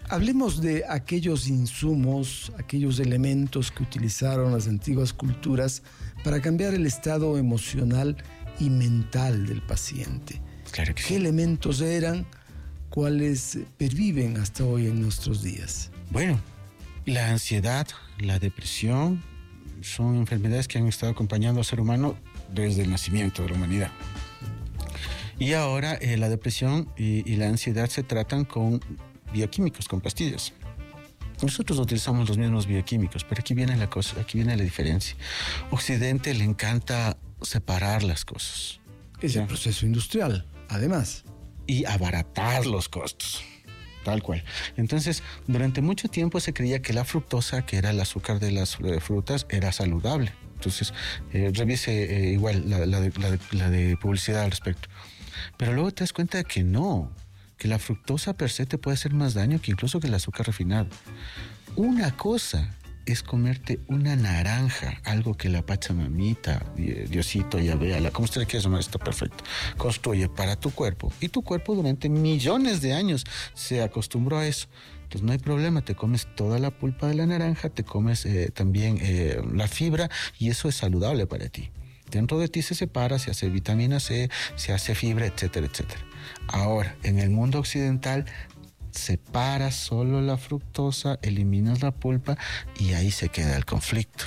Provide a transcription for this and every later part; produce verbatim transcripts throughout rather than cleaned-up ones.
Hablemos de aquellos insumos, aquellos elementos que utilizaron las antiguas culturas para cambiar el estado emocional y mental del paciente. Claro que ¿Qué sí. elementos eran? ¿Cuáles perviven hasta hoy en nuestros días? Bueno, la ansiedad, la depresión son enfermedades que han estado acompañando al ser humano desde el nacimiento de la humanidad. Y ahora eh, la depresión y, y la ansiedad se tratan con bioquímicos, con pastillas. Nosotros utilizamos los mismos bioquímicos, pero aquí viene la cosa, aquí viene la diferencia. Occidente le encanta separar las cosas. Es ¿Ya? el proceso industrial, además. Y abaratar los costos, tal cual. Entonces, durante mucho tiempo se creía que la fructosa, que era el azúcar de las eh, frutas, era saludable. Entonces, eh, revise eh, igual la, la, de, la, de, la de publicidad al respecto. Pero luego te das cuenta de que no, que la fructosa per se te puede hacer más daño que incluso que el azúcar refinado. Una cosa es comerte una naranja, algo que la Pachamamita, Diosito, Yahvé, la, como usted le quiera llamar, está perfecto, construye para tu cuerpo. Y tu cuerpo durante millones de años se acostumbró a eso. Entonces no hay problema, te comes toda la pulpa de la naranja, te comes eh, también eh, la fibra y eso es saludable para ti. Dentro de ti se separa, se hace vitamina C, se hace fibra, etcétera, etcétera. Ahora, en el mundo occidental, separas solo la fructosa, eliminas la pulpa y ahí se queda el conflicto.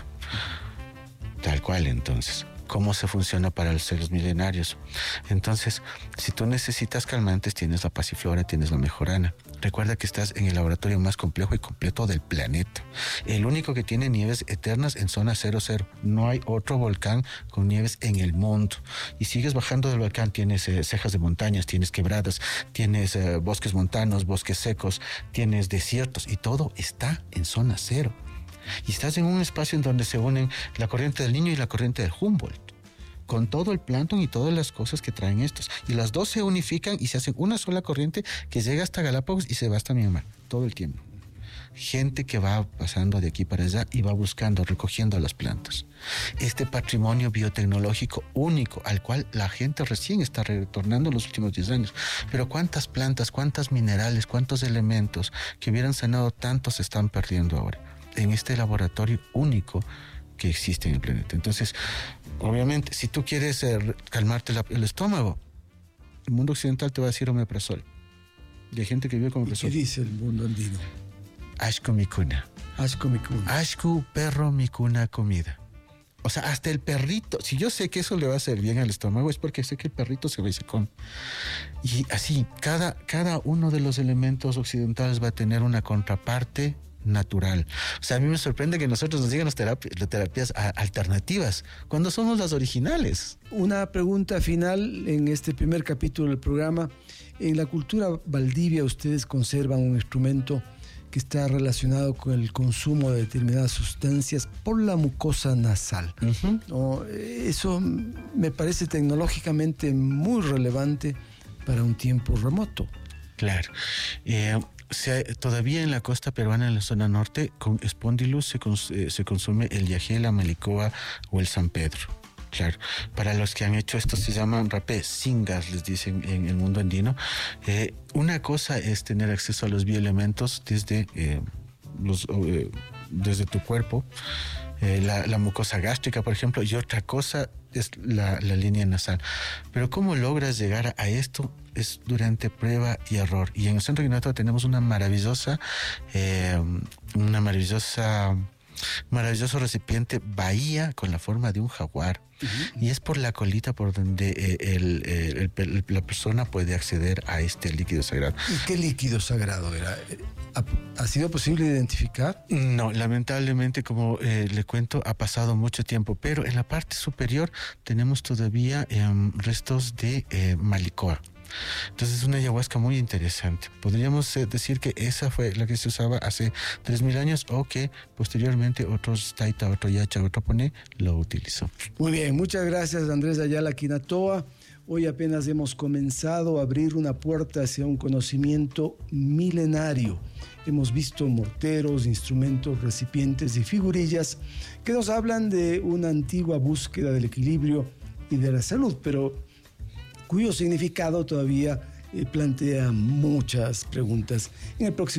Tal cual, entonces. ¿Cómo se funciona para los seres milenarios? Entonces, si tú necesitas calmantes, tienes la pasiflora, tienes la mejorana. Recuerda que estás en el laboratorio más complejo y completo del planeta. El único que tiene nieves eternas en zona cero cero. No hay otro volcán con nieves en el mundo. Y sigues bajando del volcán, tienes eh, cejas de montañas, tienes quebradas, tienes eh, bosques montanos, bosques secos, tienes desiertos y todo está en zona cero. Y estás en un espacio en donde se unen la corriente del Niño y la corriente del Humboldt, con todo el plancton y todas las cosas que traen estos. Y las dos se unifican y se hacen una sola corriente que llega hasta Galápagos y se va hasta Myanmar, todo el tiempo. Gente que va pasando de aquí para allá y va buscando, recogiendo las plantas. Este patrimonio biotecnológico único al cual la gente recién está retornando en los últimos diez años. Pero cuántas plantas, cuántos minerales, cuántos elementos que hubieran sanado tanto se están perdiendo ahora en este laboratorio único que existe en el planeta. Entonces, obviamente, si tú quieres eh, calmarte la, el estómago, el mundo occidental te va a decir omeprazol. Y hay gente que vive con omeprazol. ¿Qué dice el mundo andino? Ashku mi cuna. Ashku mi cuna. Ashku, perro, mi cuna, comida. O sea, hasta el perrito, si yo sé que eso le va a hacer bien al estómago, es porque sé que el perrito se va y se come. Y así, cada, cada uno de los elementos occidentales va a tener una contraparte natural. O sea, a mí me sorprende que nosotros nos digan las terapias, las terapias alternativas cuando somos las originales. Una pregunta final en este primer capítulo del programa. En la cultura valdivia ustedes conservan un instrumento que está relacionado con el consumo de determinadas sustancias por la mucosa nasal. Uh-huh. ¿No? Eso me parece tecnológicamente muy relevante para un tiempo remoto. Claro. Eh, Se, todavía en la costa peruana, en la zona norte, con Spondylus se, cons, eh, se consume el yagé, la melicoa o el San Pedro. Claro, para los que han hecho esto se llaman rapé, singas, les dicen en el mundo andino. Eh, una cosa es tener acceso a los bioelementos desde, eh, los, eh, desde tu cuerpo, eh, la, la mucosa gástrica, por ejemplo, y otra cosa es la, la línea nasal. Pero ¿cómo logras llegar a, a esto? Es durante prueba y error. Y en el Centro Guinato tenemos una maravillosa, eh, una maravillosa, maravilloso recipiente bahía con la forma de un jaguar. Uh-huh. Y es por la colita por donde eh, el, el, el, la persona puede acceder a este líquido sagrado. ¿Y qué líquido sagrado era? ¿Ha, ha sido posible identificar? No, lamentablemente, como eh, le cuento, ha pasado mucho tiempo, pero en la parte superior tenemos todavía eh, restos de eh, malicoa. Entonces es una ayahuasca muy interesante. Podríamos eh, decir que esa fue la que se usaba hace tres mil años o que posteriormente otros taita, otro yacha, otro poné lo utilizó. Muy bien, muchas gracias Andrés Ayala Quinatoa. Hoy apenas hemos comenzado a abrir una puerta hacia un conocimiento milenario. Hemos visto morteros, instrumentos, recipientes y figurillas que nos hablan de una antigua búsqueda del equilibrio y de la salud, pero cuyo significado todavía eh, plantea muchas preguntas. En el próximo